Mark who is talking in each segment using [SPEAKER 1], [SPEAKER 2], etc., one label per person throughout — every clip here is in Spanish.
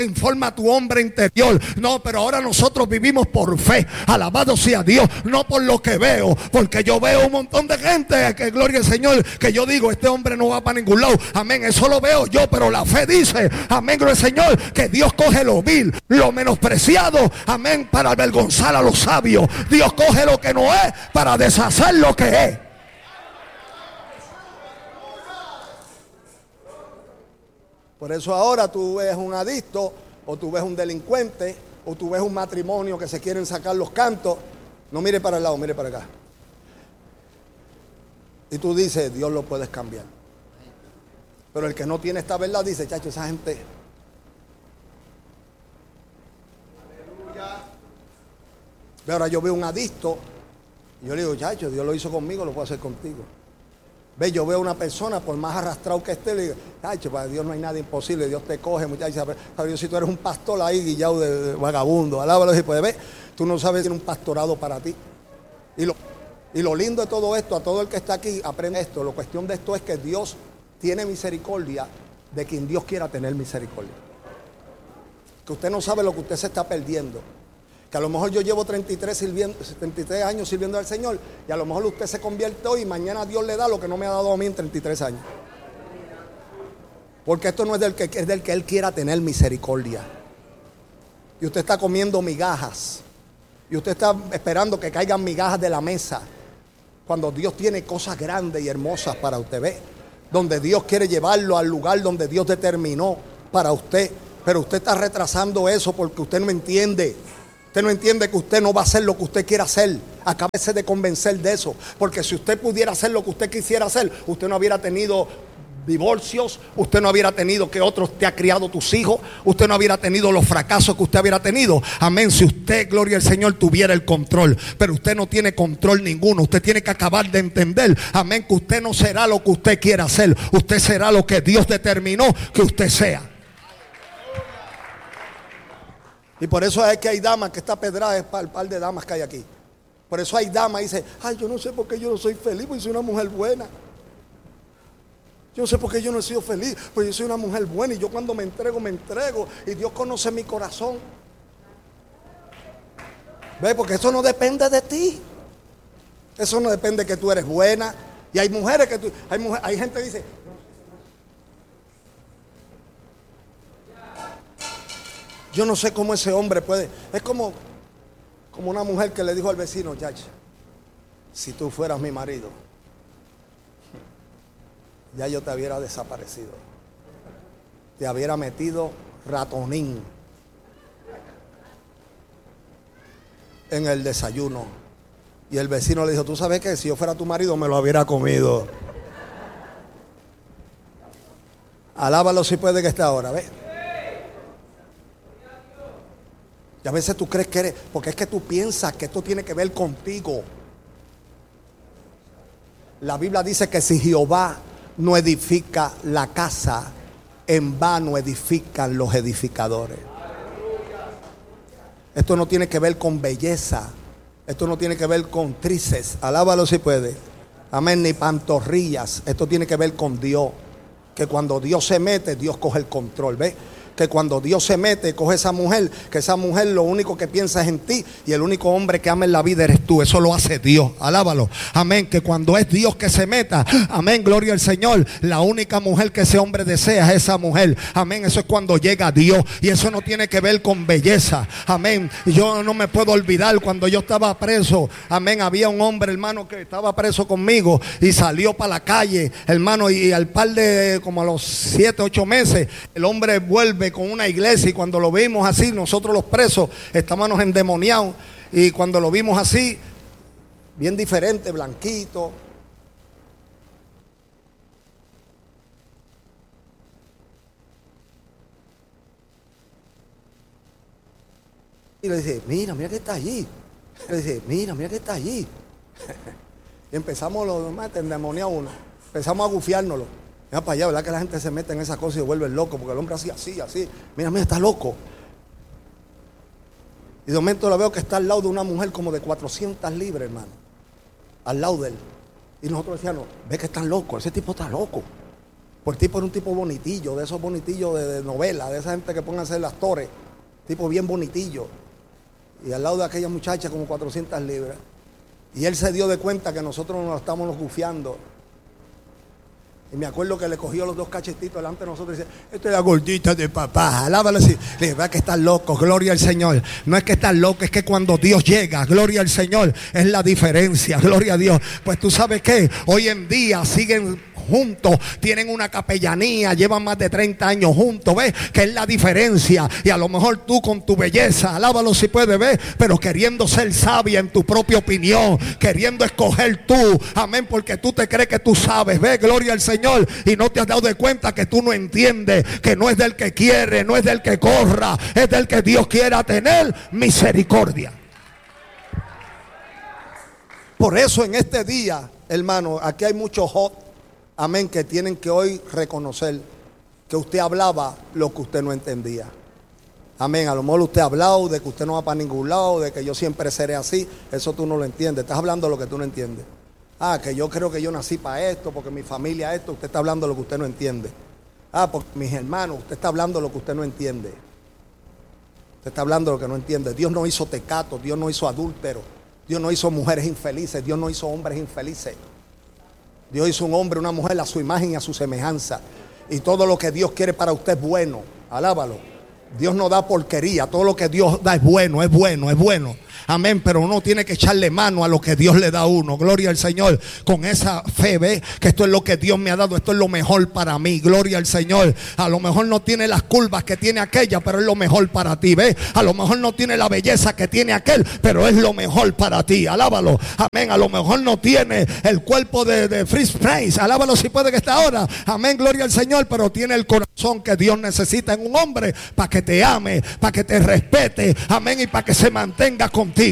[SPEAKER 1] Informa tu hombre interior. No, pero ahora nosotros vivimos por fe. Alabado sea Dios, no por lo que veo, porque yo veo un montón de gente que, gloria al Señor, que yo digo, este hombre no va para ningún lado. Amén, eso lo veo yo, pero la fe dice, amén, gloria al Señor, que Dios coge lo vil, lo menospreciado, amén, para avergonzar a los sabios. Dios coge lo que no es para deshacer lo que es. Por eso ahora tú ves un adicto, o tú ves un delincuente, o tú ves un matrimonio que se quieren sacar los cantos. No mire para el lado, mire para acá. Y tú dices, Dios lo puedes cambiar. Pero el que no tiene esta verdad dice, chacho, esa gente. Aleluya. Ahora yo veo un adicto, y yo le digo, chacho, Dios lo hizo conmigo, lo puedo hacer contigo. Ve, yo veo una persona, por más arrastrado que esté, le digo, chacho, para Dios no hay nada imposible, Dios te coge, muchachos. Pero Dios, si tú eres un pastor ahí, guillado de vagabundo, alábalo si puedes ver, tú no sabes si tiene un pastorado para ti. Y lo lindo de todo esto, a todo el que está aquí, aprende esto. La cuestión de esto es que Dios tiene misericordia de quien Dios quiera tener misericordia. Que usted no sabe lo que usted se está perdiendo. Que a lo mejor yo llevo 33 años sirviendo al Señor, y a lo mejor usted se convierte hoy y mañana Dios le da lo que no me ha dado a mí en 33 años. Porque esto no es del que, es del que Él quiera tener misericordia. Y usted está comiendo migajas. Y usted está esperando que caigan migajas de la mesa. Cuando Dios tiene cosas grandes y hermosas para usted, ¿ve? Donde Dios quiere llevarlo al lugar donde Dios determinó para usted. Pero usted está retrasando eso porque usted no entiende. Usted no entiende que usted no va a hacer lo que usted quiera hacer. Acábese de convencer de eso. Porque si usted pudiera hacer lo que usted quisiera hacer, usted no hubiera tenido divorcios, usted no hubiera tenido que otros te ha criado tus hijos, usted no hubiera tenido los fracasos que usted hubiera tenido. Amén, si usted, gloria al Señor, tuviera el control. Pero usted no tiene control ninguno. Usted tiene que acabar de entender, amén, que usted no será lo que usted quiera hacer. Usted será lo que Dios determinó que usted sea. Y por eso es que hay damas, que esta pedrada es para el par de damas que hay aquí. Por eso hay damas y dicen, ay, yo no sé por qué yo no soy feliz, porque soy una mujer buena. Yo no sé por qué yo no he sido feliz, porque yo soy una mujer buena y yo cuando me entrego y Dios conoce mi corazón. ¿Ve? Porque eso no depende de ti. Eso no depende de que tú eres buena. Y hay mujeres que hay gente que dice, yo no sé cómo ese hombre puede. Es como una mujer que le dijo al vecino, chacha, si tú fueras mi marido, ya yo te hubiera desaparecido. Te hubiera metido ratonín en el desayuno. Y el vecino le dijo, tú sabes que si yo fuera tu marido me lo hubiera comido. Alábalo si puede que esté ahora, ¿ves? Y a veces tú crees que eres, porque es que tú piensas que esto tiene que ver contigo. La Biblia dice que si Jehová no edifica la casa, en vano edifican los edificadores. Esto no tiene que ver con belleza. Esto no tiene que ver con trices. Alábalo si puede. Amén, ni pantorrillas. Esto tiene que ver con Dios. Que cuando Dios se mete, Dios coge el control. ¿Ves? Que cuando Dios se mete, coge esa mujer, que esa mujer lo único que piensa es en ti, y el único hombre que ama en la vida eres tú. Eso lo hace Dios, alábalo. Amén, que cuando es Dios que se meta, amén, gloria al Señor, la única mujer que ese hombre desea es esa mujer. Amén, eso es cuando llega Dios, y eso no tiene que ver con belleza. Amén, yo no me puedo olvidar cuando yo estaba preso. Amén, había un hombre, hermano, que estaba preso conmigo y salió para la calle, hermano, y al par de como a los 7, 8 meses, el hombre vuelve con una iglesia, y cuando lo vimos así, nosotros los presos estábamos endemoniados, y cuando lo vimos así, bien diferente, blanquito, y le dice, mira que está allí. Le dice, mira que está allí. Y empezamos los demás, endemoniados uno, empezamos a gufiárnoslo. Mira para allá, ¿verdad que la gente se mete en esa cosa y se vuelve loco? Porque el hombre así. Mira, está loco. Y de momento lo veo que está al lado de una mujer como de 400 libras, hermano. Al lado de él. Y nosotros decíamos, ve que está loco, ese tipo está loco. Por tipo era un tipo bonitillo, de esos bonitillos de novela, de esa gente que ponen a hacer las torres. Tipo bien bonitillo. Y al lado de aquella muchacha como 400 libras. Y él se dio de cuenta que nosotros nos estábamos gufiando. Y me acuerdo que le cogió los dos cachetitos delante de nosotros y dice: esta es la gordita de papá, alábalo así. Le dije: va que estás loco, gloria al Señor. No es que estás loco, es que cuando Dios llega, gloria al Señor, es la diferencia, gloria a Dios. Pues tú sabes qué, hoy en día siguen juntos, tienen una capellanía, llevan más de 30 años juntos, ¿ves? Que es la diferencia. Y a lo mejor tú con tu belleza, alábalo si puedes ver, pero queriendo ser sabia en tu propia opinión, queriendo escoger tú, amén, porque tú te crees que tú sabes, ¿ves? Gloria al Señor, y no te has dado de cuenta que tú no entiendes, que no es del que quiere, no es del que corra, es del que Dios quiera tener misericordia. Por eso en este día, hermano, aquí hay muchos hot, amén, que tienen que hoy reconocer que usted hablaba lo que usted no entendía. Amén, a lo mejor usted ha hablado de que usted no va para ningún lado, de que yo siempre seré así. Eso tú no lo entiendes, estás hablando lo que tú no entiendes. Que yo creo que yo nací para esto, porque mi familia esto. Usted está hablando lo que usted no entiende. Porque mis hermanos, usted está hablando lo que usted no entiende. Usted está hablando lo que no entiende. Dios no hizo tecatos, Dios no hizo adúlteros, Dios no hizo mujeres infelices, Dios no hizo hombres infelices. Dios hizo un hombre, una mujer a su imagen y a su semejanza. Y todo lo que Dios quiere para usted es bueno. Alábalo. Dios no da porquería. Todo lo que Dios da es bueno, es bueno, es bueno. Amén, pero uno tiene que echarle mano a lo que Dios le da a uno. Gloria al Señor. Con esa fe, ve que esto es lo que Dios me ha dado. Esto es lo mejor para mí. Gloria al Señor. A lo mejor no tiene las curvas que tiene aquella, pero es lo mejor para ti. Ve, a lo mejor no tiene la belleza que tiene aquel, pero es lo mejor para ti. Alábalo. Amén. A lo mejor no tiene el cuerpo de Freeze Prince. Alábalo si puede que está ahora. Amén. Gloria al Señor. Pero tiene el corazón que Dios necesita en un hombre para que te ame, para que te respete. Amén. Y para que se mantenga contigo.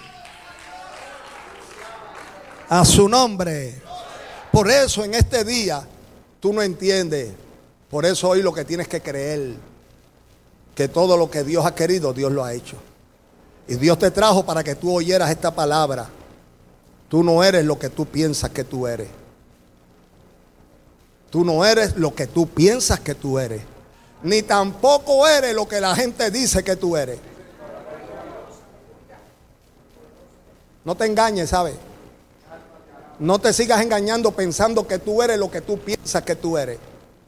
[SPEAKER 1] A su nombre. Por eso en este día tú no entiendes. Por eso hoy lo que tienes que creer, que todo lo que Dios ha querido, Dios lo ha hecho. Y Dios te trajo para que tú oyeras esta palabra. Tú no eres lo que tú piensas que tú eres. Tú no eres lo que tú piensas que tú eres. Ni tampoco eres lo que la gente dice que tú eres. No te engañes, ¿sabes? No te sigas engañando pensando que tú eres lo que tú piensas que tú eres.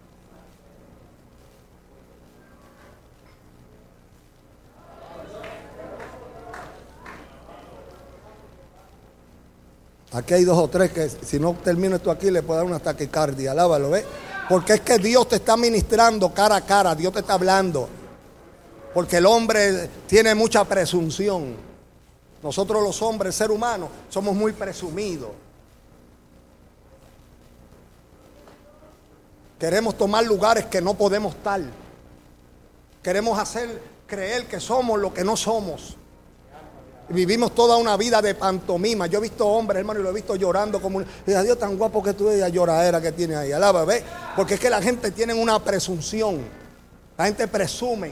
[SPEAKER 1] Aquí hay dos o tres que si no termino esto aquí le puedo dar una taquicardia. Alábalo, ¿ves? Porque es que Dios te está ministrando cara a cara. Dios te está hablando. Porque el hombre tiene mucha presunción. Nosotros los hombres, ser humanos, somos muy presumidos. Queremos tomar lugares que no podemos estar. Queremos hacer creer que somos lo que no somos. Y vivimos toda una vida de pantomima. Yo he visto hombres, hermano, y lo he visto llorando como Dios tan guapo que tú eres, la lloradera que tiene ahí. Alaba, ¿ves? Porque es que la gente tiene una presunción. La gente presumen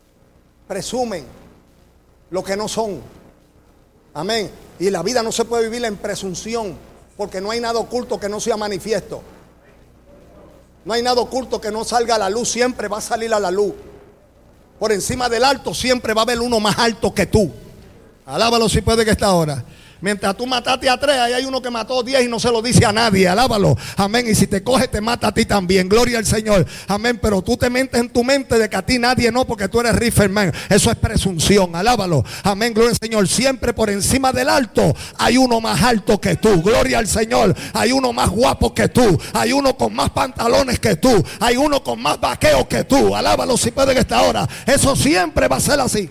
[SPEAKER 1] lo que no son. Amén. Y la vida no se puede vivir en presunción, porque no hay nada oculto que no sea manifiesto. No hay nada oculto que no salga a la luz. Siempre va a salir a la luz. Por encima del alto siempre va a haber uno más alto que tú. Alábalo si puede que está ahora. Mientras tú mataste a 3, ahí hay uno que mató 10 y no se lo dice a nadie. Alábalo. Amén. Y si te coge, te mata a ti también. Gloria al Señor. Amén. Pero tú te mentes en tu mente de que a ti nadie no, porque tú eres Rifferman. Eso es presunción. Alábalo. Amén. Gloria al Señor. Siempre por encima del alto hay uno más alto que tú. Gloria al Señor. Hay uno más guapo que tú. Hay uno con más pantalones que tú. Hay uno con más vaqueo que tú. Alábalo si puede que está ahora. Eso siempre va a ser así.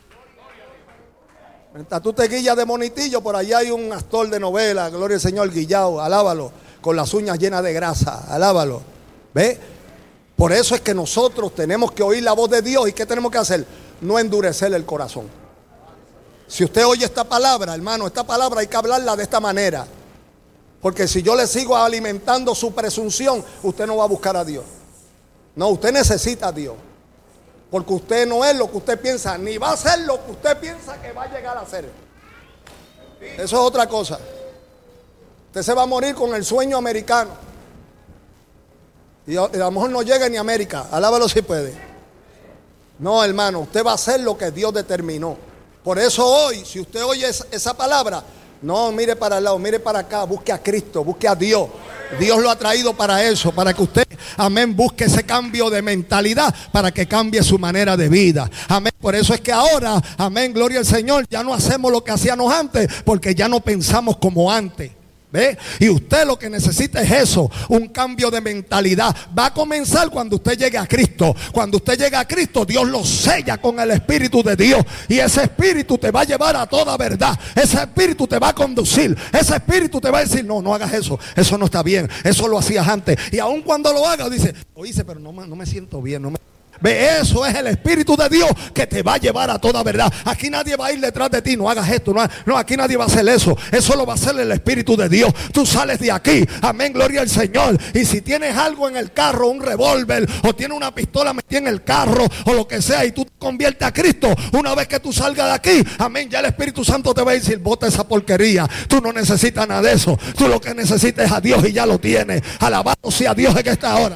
[SPEAKER 1] Mientras tú te guillas de monitillo, por allá hay un actor de novela, gloria al Señor, guillao, alábalo, con las uñas llenas de grasa, alábalo. ¿Ve? Por eso es que nosotros tenemos que oír la voz de Dios. ¿Y qué tenemos que hacer? No endurecer el corazón. Si usted oye esta palabra, hermano, esta palabra hay que hablarla de esta manera. Porque si yo le sigo alimentando su presunción, usted no va a buscar a Dios. No, usted necesita a Dios. Porque usted no es lo que usted piensa, ni va a ser lo que usted piensa que va a llegar a ser. Eso es otra cosa. Usted se va a morir con el sueño americano. Y a lo mejor no llega ni a América. Alábalo si puede. No, hermano, usted va a hacer lo que Dios determinó. Por eso hoy, si usted oye esa palabra, no mire para el lado, mire para acá, busque a Cristo, busque a Dios. Dios lo ha traído para eso, para que usted, amén, busque ese cambio de mentalidad, para que cambie su manera de vida. Amén. Por eso es que ahora, amén, gloria al Señor, ya no hacemos lo que hacíamos antes, porque ya no pensamos como antes. ¿Ve? Y usted lo que necesita es eso, un cambio de mentalidad. Va a comenzar cuando usted llegue a Cristo. Cuando usted llegue a Cristo, Dios lo sella con el Espíritu de Dios. Y ese Espíritu te va a llevar a toda verdad. Ese Espíritu te va a conducir. Ese Espíritu te va a decir, no, no hagas eso. Eso no está bien. Eso lo hacías antes. Y aun cuando lo hagas, dice, lo hice, pero no me siento bien. Ve, eso es el Espíritu de Dios que te va a llevar a toda verdad. Aquí nadie va a ir detrás de ti. No hagas esto, no, aquí nadie va a hacer eso. Eso lo va a hacer el Espíritu de Dios. Tú sales de aquí, amén, gloria al Señor. Y si tienes algo en el carro, un revólver, o tienes una pistola metida en el carro, o lo que sea, y tú te conviertes a Cristo, una vez que tú salgas de aquí, amén, ya el Espíritu Santo te va a decir, bota esa porquería. Tú no necesitas nada de eso. Tú lo que necesitas es a Dios y ya lo tienes. Alabado sea Dios en esta hora.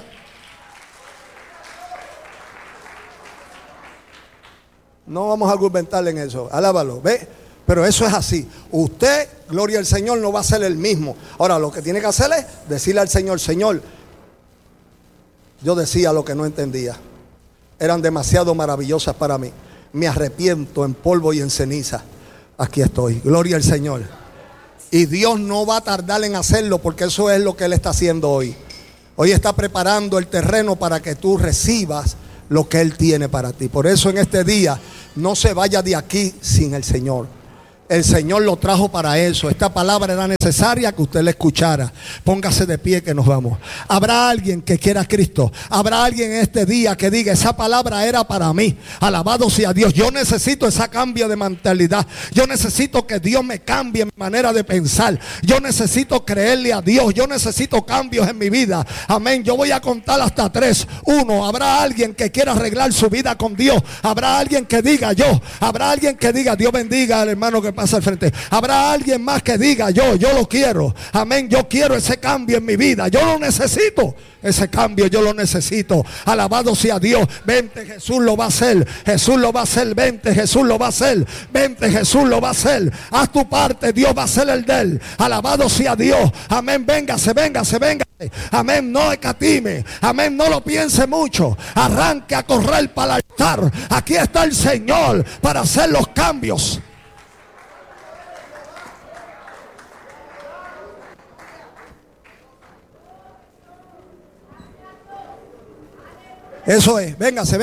[SPEAKER 1] No vamos a argumentar en eso. Alábalo, ¿ve? Pero eso es así. Usted, gloria al Señor, no va a ser el mismo. Ahora, lo que tiene que hacer es decirle al Señor, Señor, yo decía lo que no entendía. Eran demasiado maravillosas para mí. Me arrepiento en polvo y en ceniza. Aquí estoy. Gloria al Señor. Y Dios no va a tardar en hacerlo, porque eso es lo que Él está haciendo hoy. Hoy está preparando el terreno para que tú recibas lo que Él tiene para ti. Por eso en este día no se vaya de aquí sin el Señor. El Señor lo trajo para eso. Esta palabra era necesaria que usted la escuchara. Póngase de pie que nos vamos. Habrá alguien que quiera a Cristo. Habrá alguien en este día que diga, esa palabra era para mí. Alabado sea Dios. Yo necesito ese cambio de mentalidad. Yo necesito que Dios me cambie mi manera de pensar. Yo necesito creerle a Dios. Yo necesito cambios en mi vida. Amén. Yo voy a contar hasta 3. 1. Habrá alguien que quiera arreglar su vida con Dios. Habrá alguien que diga yo. Habrá alguien que diga, Dios bendiga al hermano que pasa al frente. Habrá alguien más que diga, yo lo quiero. Amén. Yo quiero ese cambio en mi vida. Yo lo necesito. Ese cambio yo lo necesito. Alabado sea Dios. Vente, Jesús lo va a hacer. Jesús lo va a hacer. Vente, Jesús lo va a hacer. Vente, Jesús lo va a hacer. Haz tu parte, Dios va a hacer el de él. Alabado sea Dios. Amén. Véngase. Amén. No escatime. Amén. No lo piense mucho. Arranque a correr para el altar. Aquí está el Señor para hacer los cambios. Eso es, véngase.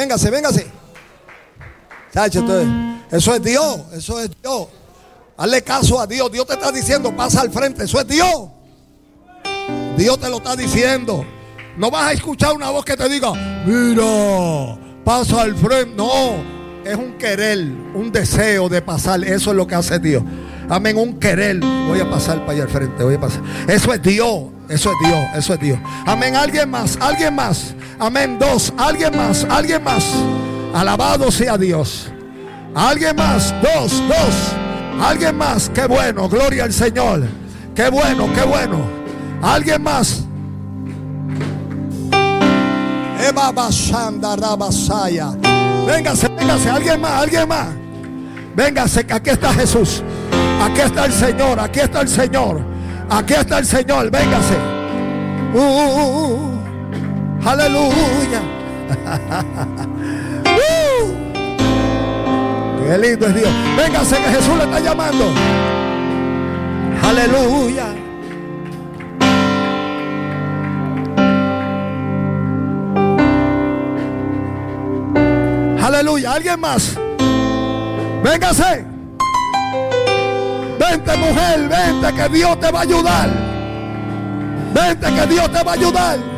[SPEAKER 1] Chacho, eso es Dios, Hazle caso a Dios. Dios te está diciendo, pasa al frente, eso es Dios. Dios te lo está diciendo. No vas a escuchar una voz que te diga, mira, pasa al frente. No, es un querer, un deseo de pasar. Eso es lo que hace Dios. Amén, un querer. Voy a pasar para allá al frente, voy a pasar. Eso es Dios. Amén, alguien más. Amén, 2, alguien más. Alabado sea Dios. Alguien más, 2. Alguien más, qué bueno, gloria al Señor. Qué bueno. Alguien más. Véngase, alguien más. Véngase, que aquí está Jesús. Aquí está el Señor. Véngase. Aleluya. Qué lindo es Dios. Véngase, que Jesús le está llamando. Aleluya. Aleluya. Alguien más. Véngase. Vente, mujer, vente, que Dios te va a ayudar.